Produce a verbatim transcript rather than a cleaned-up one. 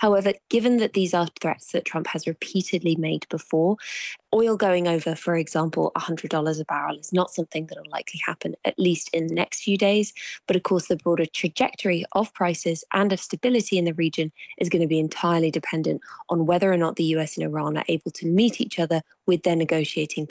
However, given that these are threats that Trump has repeatedly made before, oil going over, for example, one hundred dollars a barrel is not something that will likely happen, at least in the next few days. But of course, the broader trajectory of prices and of stability in the region is going to be entirely dependent on whether or not the U S and Iran are able to meet each other with their negotiating